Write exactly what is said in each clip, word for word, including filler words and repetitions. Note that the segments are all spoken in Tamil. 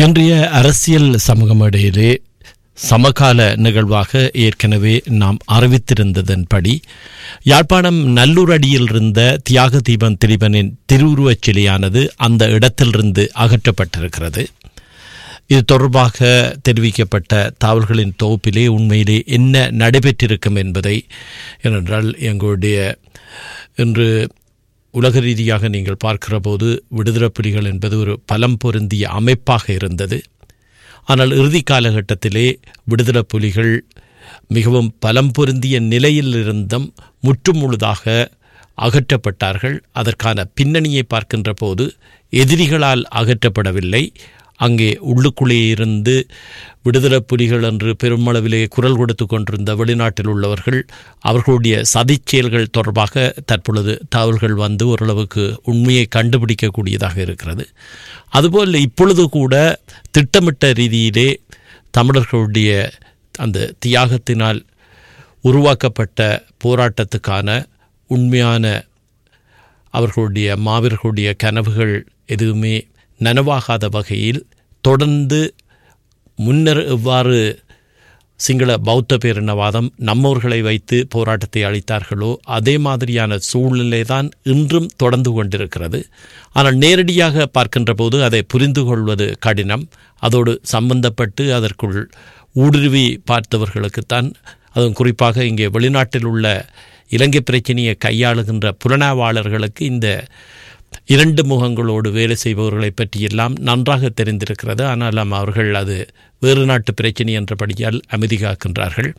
இன்றைய அரசியல் சமூகம் இடையிலே சமகால நிகழ்வாக ஏற்கனவே நாம் அறிவித்திருந்ததன்படி யாழ்ப்பாணம் நல்லூரடியில் இருந்த தியாக தீபம் திலீபனின் திருவுருவச் சிலையானது அந்த இடத்திலிருந்து அகற்றப்பட்டிருக்கிறது. இது தொடர்பாக தெரிவிக்கப்பட்ட தகவல்களின் தொகுப்பிலே உண்மையிலே என்ன நடைபெற்றிருக்கும் என்பதை ஏனென்றால் எங்களுடைய இன்று உலக ரீதியாக நீங்கள் பார்க்கிற போது விடுதலை புலிகள் என்பது ஒரு பலம் பொருந்திய அமைப்பாக இருந்தது. ஆனால் இறுதி காலகட்டத்திலே விடுதலை புலிகள் மிகவும் பலம் பொருந்திய நிலையில் இருந்தும் முற்றுமுழுதாக அகற்றப்பட்டார்கள். அதற்கான பின்னணியை பார்க்கின்ற போது எதிரிகளால் அகற்றப்படவில்லை. அங்கே உள்ளுக்குள்ளே இருந்து விடுதலை புலிகள் என்று பெருமளவிலே குரல் கொடுத்து கொண்டிருந்த வெளிநாட்டில் உள்ளவர்கள் அவர்களுடைய சதிச்செயல்கள் தொடர்பாக தற்பொழுது தகவல்கள் வந்து ஓரளவுக்கு உண்மையை கண்டுபிடிக்கக்கூடியதாக இருக்கிறது. அதுபோல் இப்பொழுது கூட திட்டமிட்ட ரீதியிலே தமிழர்களுடைய அந்த தியாகத்தினால் உருவாக்கப்பட்ட போராட்டத்துக்கான உண்மையான அவர்களுடைய மாவீரர்களுடைய கனவுகள் எதுவுமே நனவாகாத வகையில் தொடர்ந்து முன்னர் எவ்வாறு சிங்கள பௌத்த பேரினவாதம் நம்மவர்களை வைத்து போராட்டத்தை அளித்தார்களோ அதே மாதிரியான சூழ்நிலை தான் இன்றும் தொடர்ந்து கொண்டிருக்கிறது. ஆனால் நேரடியாக பார்க்கின்ற போது அதை புரிந்து கொள்வது கடினம். அதோடு சம்பந்தப்பட்டு அதற்குள் ஊடுருவி பார்த்தவர்களுக்குத்தான், அதுவும் குறிப்பாக இங்கே வெளிநாட்டில் உள்ள இலங்கை பிரச்சனையை கையாளுகின்ற புலனாய்வாளர்களுக்கு இந்த இரண்டு முகங்களோடு வேலை செய்பவர்களை பற்றியெல்லாம் நன்றாக தெரிந்திருக்கிறது. ஆனாலும் அவர்கள் அது வேறு நாட்டு பிரச்சனை என்றபடியால் அமைதி காக்கின்றார்கள்.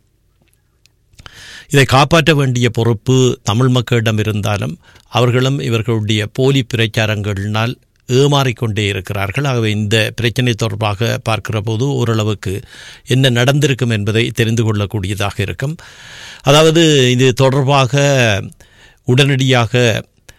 இதை காப்பாற்ற வேண்டிய பொறுப்பு தமிழ் மக்களிடம் இருந்தாலும் அவர்களும் இவர்களுடைய போலி பிரச்சாரங்களினால் ஏமாறிக்கொண்டே இருக்கிறார்கள். ஆகவே இந்த பிரச்சனை தொடர்பாக பார்க்கிற போது ஓரளவுக்கு என்ன நடந்திருக்கும் என்பதை தெரிந்து கொள்ளக்கூடியதாக இருக்கும். அதாவது இது தொடர்பாக உடனடியாக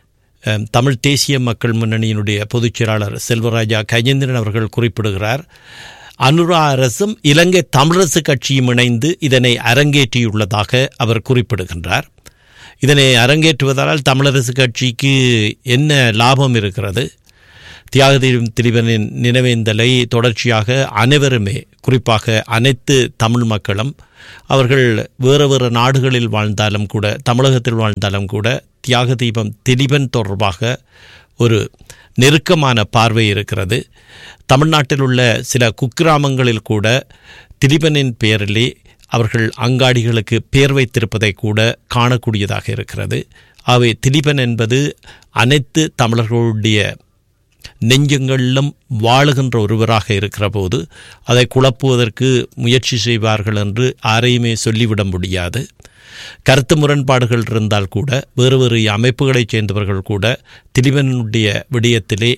தமிழ் தேசிய மக்கள் முன்னணியினுடைய பொதுச் செயலாளர் செல்வராஜா கஜேந்திரன் அவர்கள் குறிப்பிடுகிறார், அனுரா அரசும் இலங்கை தமிழரசு கட்சியும் இணைந்து இதனை அரங்கேற்றியுள்ளதாக அவர் குறிப்பிடுகின்றார். இதனை அரங்கேற்றுவதால் தமிழரசு கட்சிக்கு என்ன லாபம் இருக்கிறது? தியாக திலீபனின் நினைவேந்தலை தொடர்ச்சியாக அனைவருமே, குறிப்பாக அனைத்து தமிழ் மக்களும், அவர்கள் வேறு வேறு நாடுகளில் வாழ்ந்தாலும் கூட, தமிழகத்தில் வாழ்ந்தாலும் கூட தியாக தீபம் திலீபன் தொடர்பாக ஒரு நெருக்கமான பார்வை இருக்கிறது. தமிழ்நாட்டில் உள்ள சில குக்கிராமங்களில் கூட திலீபனின் பெயரிலே அவர்கள் அங்காடிகளுக்கு பெயர் வைத்திருப்பதை கூட காணக்கூடியதாக இருக்கிறது. ஆகவே திலீபன் என்பது அனைத்து தமிழர்களுடைய நெஞ்சங்களிலும் வாழுகின்ற ஒருவராக இருக்கிற போது அதை குழப்புவதற்கு முயற்சி செய்வார்கள் என்று யாரையுமே சொல்லிவிட முடியாது. கருத்து முரண்பாடுகள் இருந்தால் கூட வேறு வேறு அமைப்புகளைச் சேர்ந்தவர்கள் கூட திலீபனுடைய விடயத்திலே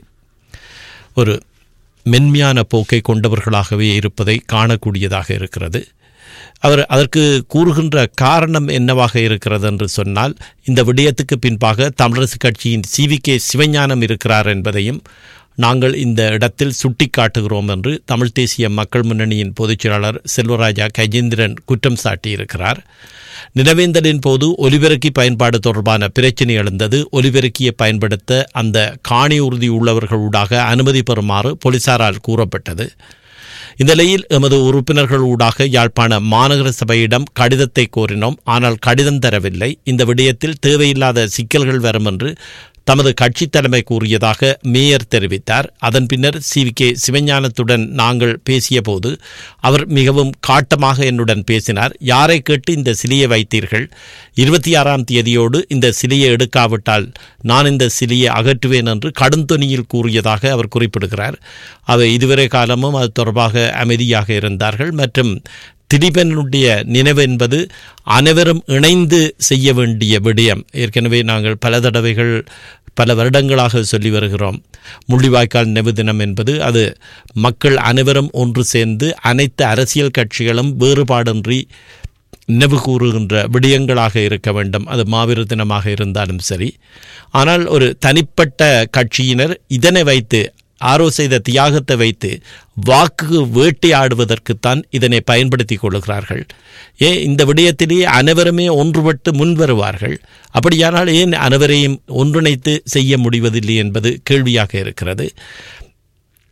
ஒரு மென்மையான போக்கை கொண்டவர்களாகவே இருப்பதை காணக்கூடியதாக இருக்கிறது. அவர் அதற்கு கூறுகின்ற காரணம் என்னவாக இருக்கிறது என்று சொன்னால், இந்த விடயத்துக்கு பின்பாக தமிழரசு கட்சியின் சி வி கே சிவஞானம் இருக்கிறார் என்பதையும் நாங்கள் இந்த இடத்தில் சுட்டி காட்டுகிறோம் என்று தமிழ் தேசிய மக்கள் முன்னணியின் பொதுச் செயலாளர் செல்வராஜா கஜேந்திரன் குற்றம் சாட்டியிருக்கிறார். நினைவேந்தலின் போது ஒலிபெருக்கி பயன்பாடு தொடர்பான பிரச்சினை எழுந்தது. ஒலிபெருக்கியை பயன்படுத்த அந்த காணி உறுதி உள்ளவர்களூடாக அனுமதி பெறுமாறு போலீசாரால் கூறப்பட்டது. இந்த நிலையில் எமது உறுப்பினர்கள் ஊடாக யாழ்ப்பாண மாநகர சபையிடம் கடிதத்தை கோரினோம். ஆனால் கடிதம் தரவில்லை. இந்த விடயத்தில் தேவையில்லாத சிக்கல்கள் வரும் என்று தமது கட்சி தலைமை கூறியதாக மேயர் தெரிவித்தார். அதன் பின்னர் சி வி கே சிவஞானத்துடன் நாங்கள் பேசிய போது அவர் மிகவும் காட்டமாக என்னுடன் பேசினார். யாரை கேட்டு இந்த சிலையை வைத்தீர்கள்? இருபத்தி ஆறாம் தேதியோடு இந்த சிலையை எடுக்காவிட்டால் நான் இந்த சிலையை அகற்றுவேன் என்று கடுந்தொனியில் கூறியதாக அவர் குறிப்பிடுகிறார். அவை இதுவரை காலமும் அது தொடர்பாக அமைதியாக இருந்தார்கள். மற்றும் திலீபனுடைய நினைவு என்பது அனைவரும் இணைந்து செய்ய வேண்டிய விடயம். ஏற்கனவே நாங்கள் பல தடவைகள் பல வருடங்களாக சொல்லி வருகிறோம். முள்ளிவாய்க்கால் நினைவு தினம் என்பது அது மக்கள் அனைவரும் ஒன்று சேர்ந்து அனைத்து அரசியல் கட்சிகளும் வேறுபாடின்றி நினைவு கூறுகின்ற விடயங்களாக இருக்க வேண்டும். அது மாவீர தினமாக இருந்தாலும் சரி. ஆனால் ஒரு தனிப்பட்ட கட்சியினர் இதனை வைத்து ஆரோ செய்த தியாகத்தை வைத்து வாக்கு வேட்டையாடுவதற்குத்தான் இதனை பயன்படுத்தி கொள்கிறார்கள். ஏன் இந்த விடயத்திலேயே அனைவருமே ஒன்றுபட்டு முன் வருவார்கள்? அப்படியானால் ஏன் அனைவரையும் ஒன்றிணைத்து செய்ய முடிவதில்லை என்பது கேள்வியாக இருக்கிறது.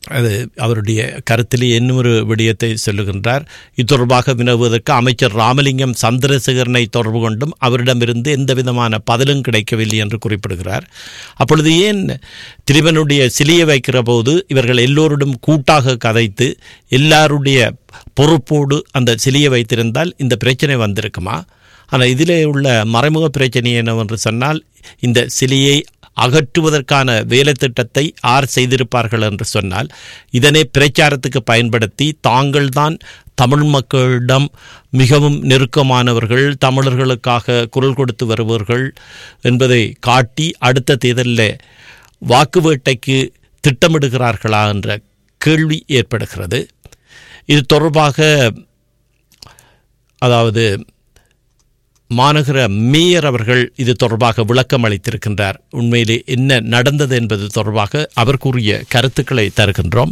அது அவருடைய கருத்திலே இன்னொரு விடயத்தை சொல்லுகின்றார். இது தொடர்பாக வினவுவதற்கு அமைச்சர் ராமலிங்கம் சந்திரசேகரனை தொடர்பு கொண்டும் அவரிடமிருந்து எந்த விதமான பதிலும் கிடைக்கவில்லை என்று குறிப்பிடுகிறார். அப்பொழுது ஏன் திலீபனுடைய சிலையை வைக்கிற போது இவர்கள் எல்லோருடன் கூட்டாக கதைத்து எல்லாருடைய பொறுப்போடு அந்த சிலையை வைத்திருந்தால் இந்த பிரச்சனை வந்திருக்குமா? ஆனால் இதிலே உள்ள மறைமுக பிரச்சனை என்னவென்று சொன்னால், இந்த சிலையை அகற்றுவதற்கான வேலை திட்டத்தை யார் செய்திருப்பார்கள் என்று சொன்னால், இதனை பிரச்சாரத்துக்கு பயன்படுத்தி தாங்கள்தான் தமிழ் மக்களிடம் மிகவும் நெருக்கமானவர்கள், தமிழர்களுக்காக குரல் கொடுத்து வருபவர்கள் என்பதை காட்டி அடுத்த தேர்தலில் வாக்கு வேட்டைக்கு திட்டமிடுகிறார்களா என்ற கேள்வி ஏற்படுகிறது. இது தொடர்பாக அதாவது மாநகர மேயர் அவர்கள் இது தொடர்பாக விளக்கம் அளித்திருக்கின்றார். உண்மையிலே என்ன நடந்தது என்பது தொடர்பாக அவர் கூறிய கருத்துக்களை தருகின்றோம்.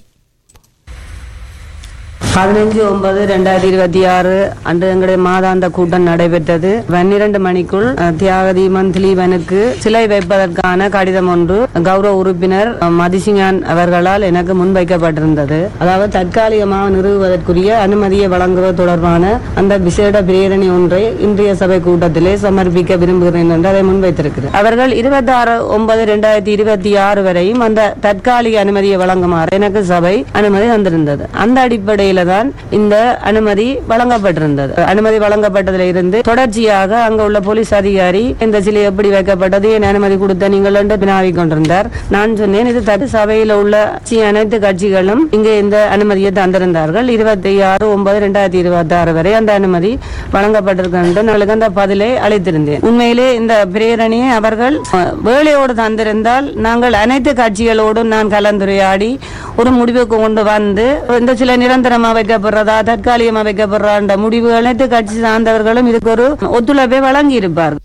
பதினஞ்சு ஒன்பது ரெண்டாயிரத்தி இருபத்தி ஆறு அன்று எங்களுடைய மாதாந்த கூட்டம் நடைபெற்றது. பன்னிரண்டு மணிக்குள் தியாகதீபன் திலீபனுக்கு சிலை வைப்பதற்கான கடிதம் ஒன்று கௌரவ உறுப்பினர் மதிசிங்கான் அவர்களால் எனக்கு முன்வைக்கப்பட்டிருந்தது. அதாவது தற்காலிகமாக நிறுவுவதற்குரிய அனுமதியை வழங்குவது தொடர்பான அந்த விசேட பிரேரணை ஒன்றை இன்றைய சபை கூட்டத்திலே சமர்ப்பிக்க விரும்புகிறேன் என்று அதை முன்வைத்திருக்கிறார். அவர்கள் இருபத்தி ஆறு ஒன்பது ரெண்டாயிரத்தி இருபத்தி ஆறு வரையும் அந்த தற்காலிக அனுமதியை வழங்குமாறு எனக்கு சபை அனுமதி தந்திருந்தது. அந்த அடிப்படையில் தான் இந்த அனுமதி வழங்கப்பட்டிருந்தது. அனுமதி வழங்கப்பட்டதில் இருந்து தொடர்ச்சியாக அங்க உள்ள போலீஸ் அதிகாரி இந்த சிலை எப்படி வைக்கப்பட்டது, என் அனுமதி கொடுத்த நீங்கள் என்று வினாவிக் கொண்டிருந்தார். நான் சொன்னேன், இது தட்டு சபையில் உள்ள அனைத்து கட்சிகளும் இங்கே இந்த அனுமதியை தந்திருந்தார்கள். இருபத்தி ஆறு ஒன்பது ரெண்டாயிரத்தி இருபத்தி ஆறு வரை அந்த அனுமதி வழங்கப்பட்டிருக்கின்ற நாளுக்கு அந்த பதிலை அளித்திருந்தேன். உண்மையிலே இந்த பிரேரணியை அவர்கள் வேலையோடு தந்திருந்தால் நாங்கள் அனைத்து கட்சிகளோடும் நான் கலந்துரையாடி ஒரு முடிவுக்கு கொண்டு வந்து இந்த சில நிரந்தரமாக வைக்கப்படுறதா தற்காலிகமா வைக்கப்படுற முடிவு அனைத்து கட்சி சார்ந்தவர்களும் இதுக்கு ஒரு ஒத்துழைப்பை வழங்கி இருப்பார்கள்.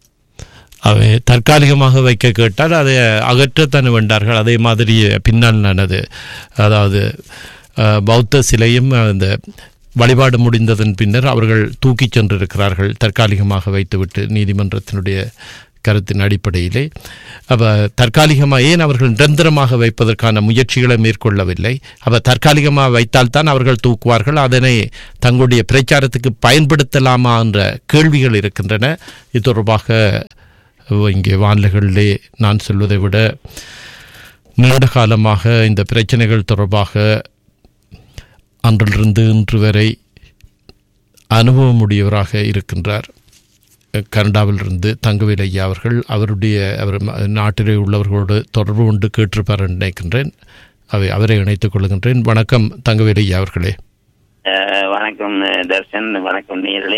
அவை தற்காலிகமாக வைக்க கேட்டால் அதை அகற்றத்தானே வேண்டார்கள். அதே மாதிரி பின்னால் நடந்தது, அதாவது பௌத்த சிலையும் அந்த வழிபாடு முடிந்ததன் பின்னர் அவர்கள் தூக்கிச் சென்றிருக்கிறார்கள் தற்காலிகமாக வைத்துவிட்டு நீதிமன்றத்தினுடைய கருத்தின் அடிப்படையிலே. அப்போ தற்காலிகமாக ஏன் அவர்கள் நிரந்தரமாக வைப்பதற்கான முயற்சிகளை மேற்கொள்ளவில்லை? அப்போ தற்காலிகமாக வைத்தால்தான் அவர்கள் தூக்குவார்கள், அதனை தங்களுடைய பிரச்சாரத்துக்கு பயன்படுத்தலாமா என்ற கேள்விகள் இருக்கின்றன. இது தொடர்பாக இங்கே வானிலைகளிலே நான் சொல்வதை விட நீண்ட காலமாக இந்த பிரச்சனைகள் தொடர்பாக அன்றிலிருந்து இன்று வரை அனுபவமுடையவராக இருக்கின்றார் கனடாவிலிருந்து தங்கவேல் ஐயா அவர்கள். அவருடைய அவர் நாட்டிலே உள்ளவர்களோடு தொடர்பு கொண்டு கேட்டிருப்பார் நினைக்கின்றேன். அவை அவரை இணைத்துக் கொள்கின்றேன். வணக்கம் தங்கவேல் ஐயா அவர்களே. வணக்கம் தர்ஷன், வணக்கம் நேயர்களே.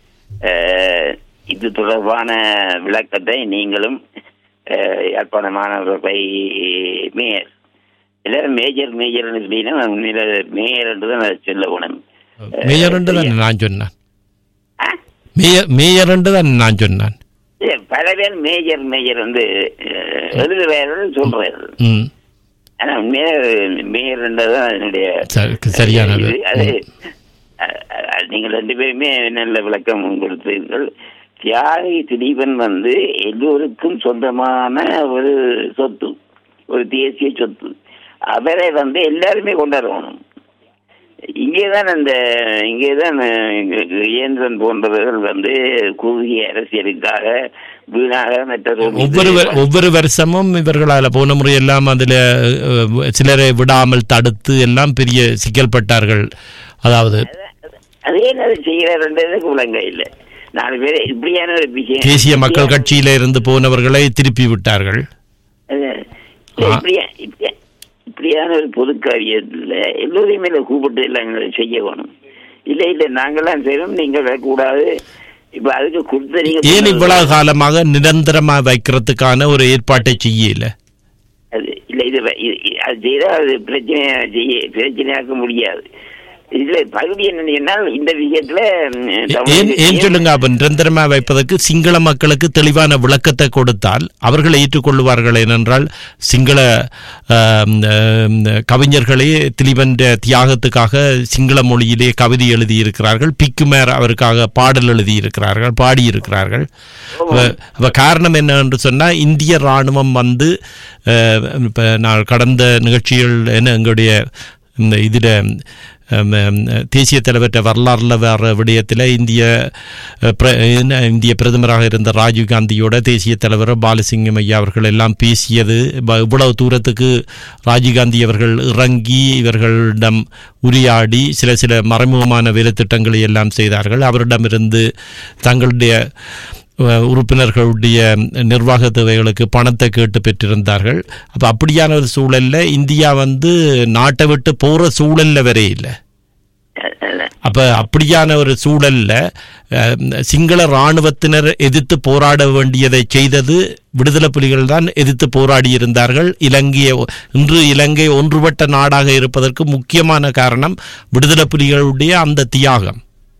இது தொடர்பான விளக்கத்தை நீங்களும் யாழ்ப்பாண மாணவர்கள் மேயர் எல்லாரும் மேஜர் மேஜர் மேயர் என்று தான் சொல்ல போனேன். மேயர் என்று தான் நான் சொன்னேன். மேயர் என்று தான் நான் சொன்னேன். பல பேர் மேஜர் மேஜர் வந்து எழுதுறாரு சொல்றாரு. ஆனா உண்மையா மேயர் என்றதான் என்னுடைய சரியானது. அது நீங்கள் ரெண்டு பேருமே நல்ல விளக்கம் கொடுத்தீர்கள். தியாகி திலீபன் வந்து எல்லோருக்கும் சொந்தமான ஒரு சொத்து, ஒரு தேசிய சொத்து. அவரை வந்து எல்லாருமே கொண்டாடணும். இங்கேதான் அந்த இங்கேதான் இயந்திரன் போன்றவர்கள் வந்து குறுகிய அரசியலுக்காக வீணாக மற்ற ஒவ்வொரு ஒவ்வொரு வருஷமும் இவர்களால் போன முறை எல்லாம் அதில் சிலரை விடாமல் தடுத்து எல்லாம் பெரிய சிக்கல்பட்டார்கள். அதாவது அதே செய்கிறார் உலங்க இல்லை. நாலு பேர் இப்படியான ஒரு விஷயம் தேசிய மக்கள் கட்சியில இருந்து போனவர்களை திருப்பி விட்டார்கள். இப்படியா இப்படியா இப்படியான ஒரு பொது காரியத்தில் எல்லோரையுமே கூப்பிட்டு எல்லாம் செய்ய வேணும். இல்லை இல்லை நாங்களாம் செய்யணும், நீங்கள் கூடாது. இப்ப அதுக்கு கொடுத்த நீங்க ஏன் இவ்வளவு காலமாக நிரந்தரமா வைக்கிறதுக்கான ஒரு ஏற்பாட்டை செய்யல? அது இல்லை, இது அது செய்தால் அது பிரச்சனை செய்ய பிரச்சனையாக்க முடியாது. இதுல பகுதி என்னன்னா இந்த விஷயத்துல ஏன் ஏன் சொல்லுங்க, அப்ப நிரந்தரமா வைப்பதற்கு சிங்கள மக்களுக்கு தெளிவான விளக்கத்தை கொடுத்தால் அவர்கள் ஏற்றுக்கொள்வார்கள். ஏனென்றால் சிங்கள கவிஞர்களே திலீபன் தியாகத்துக்காக சிங்கள மொழியிலே கவிதை எழுதியிருக்கிறார்கள், பிக்குமேர் அவருக்காக பாடல் எழுதியிருக்கிறார்கள், பாடியிருக்கிறார்கள். காரணம் என்ன என்று சொன்னா, இந்திய ராணுவம் வந்து இப்ப நான் கடந்த நிகழ்ச்சிகள் என்ன எங்களுடைய இந்த இதில் தேசிய தலைவர்கிட்ட வரலாறுல வர விடயத்தில் இந்திய இந்திய பிரதமராக இருந்த ராஜீவ்காந்தியோட தேசிய தலைவர் பாலசிங்கம் ஐயா அவர்கள் எல்லாம் பேசியது, இவ்வளவு தூரத்துக்கு ராஜீவ்காந்தி அவர்கள் இறங்கி இவர்களிடம் உரையாடி சில சில மறைமுகமான வேலைத்திட்டங்களை எல்லாம் செய்தார்கள். அவரிடமிருந்து தங்களுடைய உறுப்பினர்களுடைய நிர்வாக தேவைகளுக்கு பணத்தை கேட்டு பெற்றிருந்தார்கள். அப்போ அப்படியான ஒரு சூழல்ல இந்தியா வந்து நாட்டை விட்டு போகிற சூழல்ல வரை இல்லை. அப்ப அப்படியான ஒரு சூழல்ல சிங்கள இராணுவத்தினர் எதிர்த்து போராட வேண்டியதை செய்தது விடுதலை புலிகள் தான் எதிர்த்து போராடி இருந்தார்கள். இலங்கையை இன்று இலங்கை ஒன்றுபட்ட நாடாக இருப்பதற்கு முக்கியமான காரணம் விடுதலை புலிகளுடைய அந்த தியாகம்.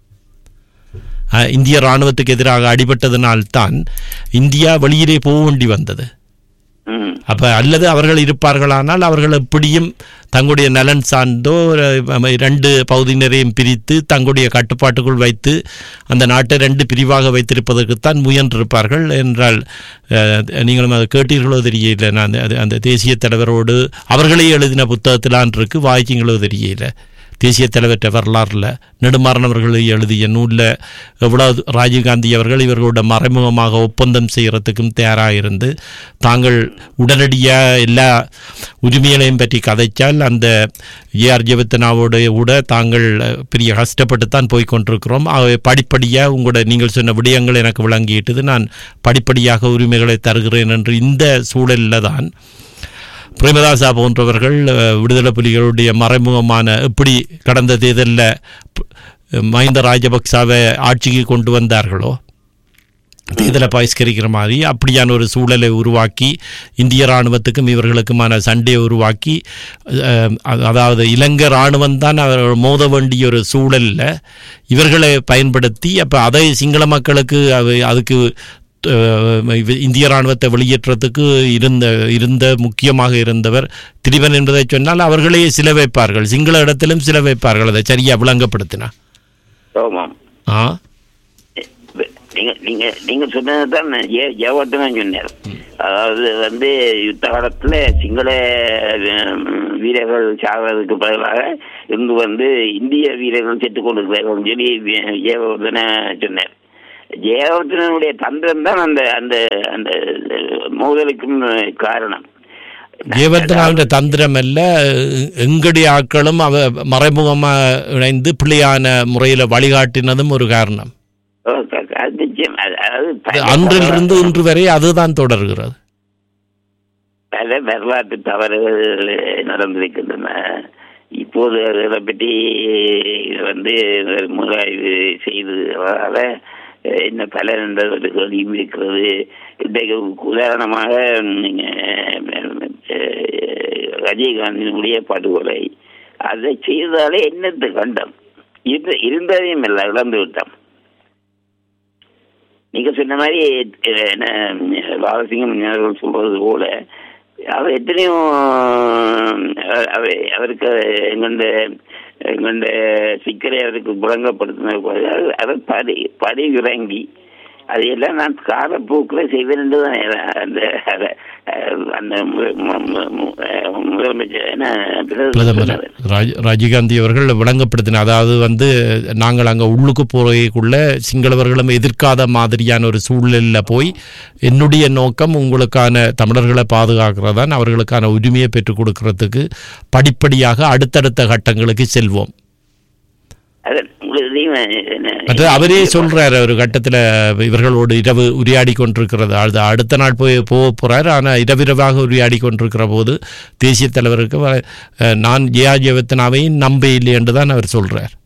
இந்திய இராணுவத்துக்கு எதிராக அடிபட்டதனால்தான் இந்தியா வெளியிலே போக வேண்டி வந்தது. அப்ப அல்லது அவர்கள் இருப்பார்களானால் அவர்கள் எப்படியும் தங்களுடைய நலன் சார்ந்தோ ரெண்டு பகுதியினரையும் பிரித்து தங்களுடைய கட்டுப்பாட்டுக்குள் வைத்து அந்த நாட்டை ரெண்டு பிரிவாக வைத்திருப்பதற்குத்தான் முயன்றிருப்பார்கள். என்றால் நீங்களும் அதை கேட்டீர்களோ தெரியல, நான் அந்த தேசிய தலைவரோடு அவர்களே எழுதின புத்தகத்திலான் இருக்கு, வாய்ச்சிங்களோ தெரியல. தேசிய தலைவர்கிட்ட வரலாறுல நெடுமாறன் அவர்கள் எழுதிய நூலில் எவ்வளவு ராஜீவ்காந்தி அவர்கள் இவர்களோட மறைமுகமாக ஒப்பந்தம் செய்கிறதுக்கும் தயாராக இருந்து தாங்கள் உடனடியாக எல்லா உரிமைகளையும் பற்றி கதைச்சால் அந்த ஏஆர் ஜெயவர்தனாவோட கூட தாங்கள் பெரிய கஷ்டப்பட்டுத்தான் போய்கொண்டிருக்கிறோம். படிப்படியாக உங்களோட நீங்கள் சொன்ன விடயங்கள் எனக்கு விளங்கிட்டது, நான் படிப்படியாக உரிமைகளை தருகிறேன் என்று இந்த சூழலில் தான் பிரேமதாசா போன்றவர்கள் விடுதலை புலிகளுடைய மறைமுகமான எப்படி கடந்த தேர்தலில் மஹிந்த ராஜபக்சாவை ஆட்சிக்கு கொண்டு வந்தார்களோ தேர்தலை பகிஷ்கரிக்கிற மாதிரி அப்படியான ஒரு சூழலை உருவாக்கி இந்திய இராணுவத்துக்கும் இவர்களுக்குமான சண்டையை உருவாக்கி, அதாவது இலங்கை இராணுவம் தான் அவர் மோத வேண்டிய ஒரு சூழலில் இவர்களை பயன்படுத்தி அப்போ அதை சிங்கள மக்களுக்கு அதுக்கு இந்திய இராணுவத்தை வெளியேற்றத்துக்கு இருந்த இருந்த முக்கியமாக இருந்தவர் திலீபன் என்பதை சொன்னால் அவர்களே சில வைப்பார்கள், சிங்கள இடத்திலும் சில வைப்பார்கள். அதை சரியா விளங்கப்படுத்தினா நீங்க நீங்க சொன்னதுதான் ஜெயவர்தனன் சொன்னார். அதாவது வந்து யுத்த காலத்துல சிங்கள வீரர்கள் சாவதற்கு பதிலாக இங்கு வந்து இந்திய வீரர்கள் செத்துக் கொண்டிருக்கிறார்கள் சொல்லி ஜெயவர்தன சொன்னார். ஜெயவர்தனுடைய தந்திரம் தான் அந்த அந்த அந்த மோதலுக்கும் காரணம். ஜெயவர்தனாவுடைய தந்திரம் அல்ல, எங்களுடைய ஆட்களும் அவ மறைமுகமாக இணைந்து பிள்ளையான முறையில் வழிகாட்டினதும் ஒரு காரணம். அன்றிலிருந்து இன்று வரை அதுதான் தொடர்கிறது. பல வரலாற்று தவறுகள் நடந்திருக்கின்றன. இப்போது அதை பற்றி வந்து முகாய்வு செய்து என்ன பலன் என்ற ஒரு கேள்வியும் இருக்கிறது. இன்றைக்கு உதாரணமாக ரஜினிகாந்தினுடைய படுகொலை அதை செய்தாலே என்னத்தை கண்டம் இருந்ததையும் இல்லை, இழந்து விட்டோம். நீங்க சொன்ன மாதிரி என்ன பாலசிங்கம் சொல்றது போல அவர் எத்தனையோ அவருக்கு எங்கண்ட எங்கண்ட சிக்கலை அவருக்கு புழங்கப்படுத்தின அதை படி படி இறங்கி அதையெல்லாம் நான் காலப்போக்கில் செய்வேன் என்றுதான் அந்த அந்த முதலமைச்சர் ராஜீவ்காந்தி அவர்கள் விளங்கப்படுத்தின, அதாவது வந்து நாங்கள் அங்கே உள்ளுக்கு போறதுக்குள்ள சிங்களவர்களும் எதிர்க்காத மாதிரியான ஒரு சூழலில் போய் என்னுடைய நோக்கம் உங்களுக்கான தமிழர்களை பாதுகாக்கிறதான், அவர்களுக்கான உரிமையை பெற்றுக் கொடுக்கறதுக்கு படிப்படியாக அடுத்தடுத்த கட்டங்களுக்கு செல்வோம். அவரே சொல்றாரு ஒரு கட்டத்தில் இவர்களோடு இரவு உரையாடி கொண்டிருக்கிறது, அது அடுத்த நாள் போய் போக போறாரு. ஆனால் இரவிரவாக உரையாடி கொண்டிருக்கிற போது தேசிய தலைவருக்கு நான் ஜெயா ஜெயவர்தனாவையும் நம்ப இல்லை என்றுதான் அவர் சொல்றார்.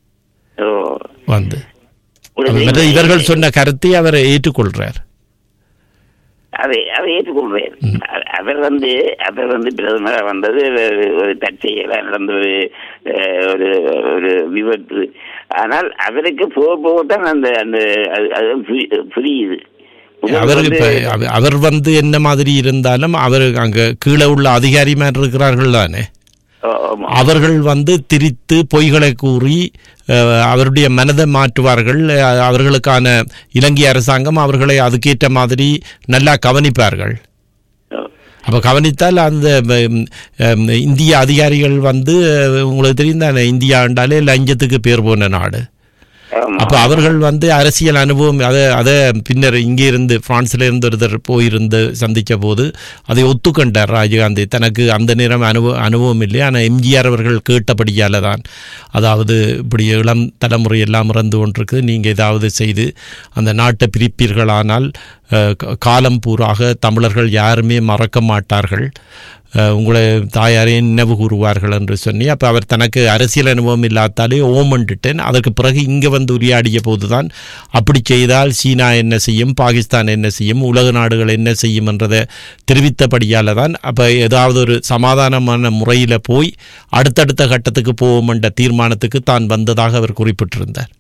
வந்து இவர்கள் சொன்ன கருத்தை அவர் ஏற்றுக்கொள்றார். அதை அதை ஏற்றுக்கொள்வேன். அவர் வந்து அவர் வந்து பிரதமராக வந்தது ஒரு தற்செயலாக நடந்த ஒரு ஒரு ஒரு விபத்து. ஆனால் அவருக்கு போக போகத்தான் அந்த அந்த அது புரியுது. அவர் வந்து என்ன மாதிரி இருந்தாலும் அவர் அங்க கீழே உள்ள அதிகாரிமார் இருக்கிறார்கள் தானே, அவர்கள் வந்து திரித்து பொய்களை கூறி அவருடைய மனதை மாற்றுவார்கள். அவர்களுக்கான இலங்கை அரசாங்கம் அவர்களை அதுக்கேற்ற மாதிரி நல்லா கவனிப்பார்கள். அப்போ கவனித்தால் அந்த இந்திய அதிகாரிகள் வந்து உங்களுக்கு தெரியும் தானே, இந்தியா என்றாலே லஞ்சத்துக்கு பேர் போன நாடு. அப்போ அவர்கள் வந்து அரசியல் அனுபவம் அதை அதை பின்னர் இங்கே இருந்து பிரான்ஸ்ல இருந்து ஒருத்தர் போயிருந்து சந்தித்த போது அதை ஒத்துக்கொண்டார் ராஜீவ்காந்தி. தனக்கு அந்த நேரம் அனுபவ அனுபவம் இல்லை, ஆனால் எம்ஜிஆர் அவர்கள் கேட்டபடியால் தான், அதாவது இப்படி இளம் தலைமுறை எல்லாம் இறந்து கொண்டிருக்கு, நீங்கள் ஏதாவது செய்து அந்த நாட்டை பிரிப்பீர்களானால் காலம் பூராக தமிழர்கள் யாருமே மறக்க மாட்டார்கள், உங்களை தாயாரையும் நினைவு கூறுவார்கள் என்று சொன்னி. அப்போ அவர் தனக்கு அரசியல் அனுபவம் இல்லாதாலே ஓமன்ட்டுட்டேன். அதற்கு பிறகு இங்கே வந்து உரையாடிய போது தான் அப்படி செய்தால் சீனா என்ன செய்யும், பாகிஸ்தான் என்ன செய்யும், உலக நாடுகள் என்ன செய்யும் என்றதை தெரிவித்தபடியால் தான் அப்போ ஏதாவது ஒரு சமாதானமான முறையில் போய் அடுத்தடுத்த கட்டத்துக்கு போவோம் என்ற தீர்மானத்துக்கு தான் வந்ததாக அவர் குறிப்பிட்டிருந்தார்.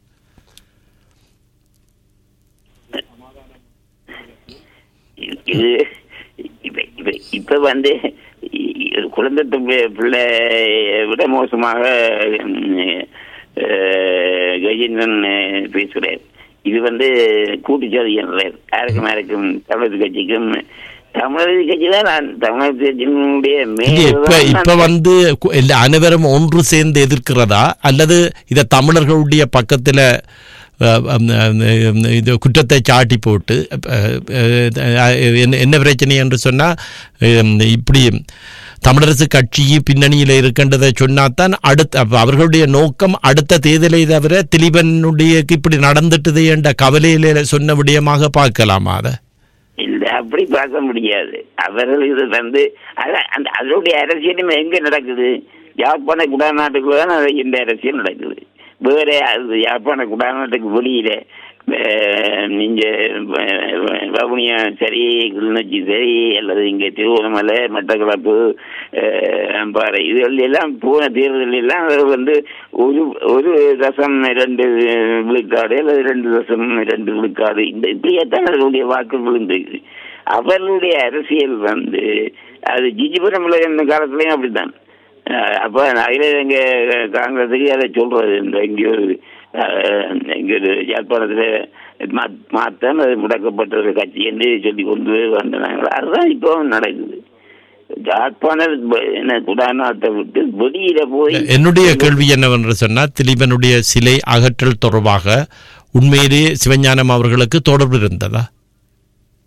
இப்ப வந்து குழந்தை பிள்ளை விட மோசமாக கஜேந்திரன் பேசுகிறார். இது வந்து கூட்டுச்சாதி என்றார். யாருக்கும் யாருக்கும் தமிழக கட்சிக்கும் தமிழக கட்சி தான் தமிழக கட்சியினுடைய இப்ப வந்து அனைவரும் ஒன்று சேர்ந்து எதிர்க்கிறதா அல்லது இதை தமிழர்களுடைய பக்கத்துல இது குற்றத்தை சாட்டி போட்டு என்ன பிரச்சனை என்று சொன்னால், இப்படி தமிழரசு கட்சி பின்னணியில் இருக்கின்றதை சொன்னாதான் அடுத்த அவர்களுடைய நோக்கம் அடுத்த தேர்தலை தவிர திலீபனுடைய இப்படி நடந்துட்டது என்ற கவலையில சொன்ன விடயமாக பார்க்கலாமா? அதை இல்ல அப்படி பார்க்க முடியாது. அவர்கள் இது வந்து அந்த அதனுடைய அரசியலும் எங்க நடக்குது? யாழ்ப்பாண குடாநாட்டுக்குள்ள தான் இந்த அரசியல் நடக்குது. வேற அது யாழ்ப்பாண குடாநாட்டுக்கு வெளியில நீங்க வவுனியா சரி, கிளிநொச்சி சரி, அல்லது இங்க திருவண்ணாமலை, மட்டக்களப்பு, பாறை இதுகள் எல்லாம் போன தேர்தல் எல்லாம் வந்து ஒரு ஒரு தசம் இரண்டு விழுக்காடு அல்லது ரெண்டு தசம் இரண்டு விழுக்காடு இந்த இப்படியேத்தான் அதனுடைய வாக்கு விழுந்துருக்கு. அவர்களுடைய அரசியல் வந்து அது ஜிஜிபுரம் இந்த காலத்திலையும் அப்படித்தான். அப்ப அகில இலங்கை காங்கிரஸுக்கு அதை சொல்றது இந்த இங்கே ஒரு இங்கே ஒரு யாழ்ப்பாணத்தில் மாற்றம் அது முடக்கப்பட்ட ஒரு கட்சி என்று சொல்லி கொண்டு வந்தாங்க. அதுதான் இப்போ நடக்குது. யாழ்ப்பாண குடாநாட்டை விட்டு வெளியில போய் என்னுடைய கேள்வி என்னவென்று சொன்னால், திலீபனுடைய சிலை அகற்றல் தொடர்பாக உண்மையிலேயே சிவஞானம் அவர்களுக்கு தொடர்பு இருந்ததா?